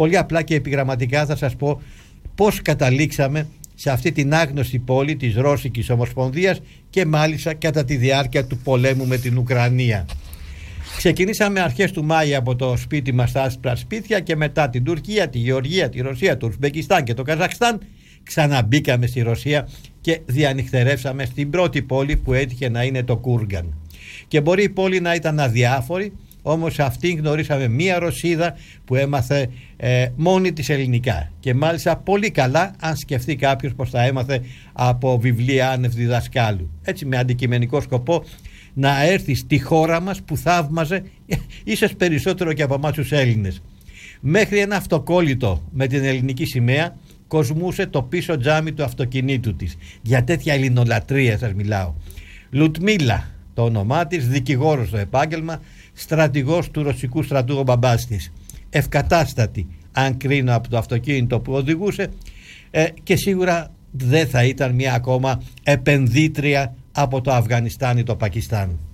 Πολύ απλά και επιγραμματικά θα σας πω πώς καταλήξαμε σε αυτή την άγνωστη πόλη της Ρώσικης Ομοσπονδίας και μάλιστα κατά τη διάρκεια του πολέμου με την Ουκρανία. Ξεκινήσαμε αρχές του Μάη από το σπίτι μας στα άσπρα σπίτια και μετά την Τουρκία, τη Γεωργία, τη Ρωσία, το Ουσμπεκιστάν και το Καζακστάν ξαναμπήκαμε στη Ρωσία και διανυχτερεύσαμε στην πρώτη πόλη που έτυχε να είναι το Κούργαν. Και μπορεί η πόλη να ήταν αδιάφορη, όμως αυτήν γνωρίσαμε μία Ρωσίδα που έμαθε μόνη της ελληνικά και μάλιστα πολύ καλά, αν σκεφτεί κάποιος πως θα έμαθε από βιβλία άνευ διδασκάλου, έτσι με αντικειμενικό σκοπό να έρθει στη χώρα μας που θαύμαζε ίσως περισσότερο και από εμάς τους Έλληνες. Μέχρι ένα αυτοκόλλητο με την ελληνική σημαία κοσμούσε το πίσω τζάμι του αυτοκινήτου της. Για τέτοια ελληνολατρεία σας μιλάω. Λουτμίλα το όνομά της, δικηγόρος στο επάγγελμα, στρατηγός του ρωσικού στρατού ο μπαμπάς της. Ευκατάστατη, αν κρίνω από το αυτοκίνητο που οδηγούσε, και σίγουρα δεν θα ήταν μια ακόμα επενδύτρια από το Αφγανιστάν ή το Πακιστάν.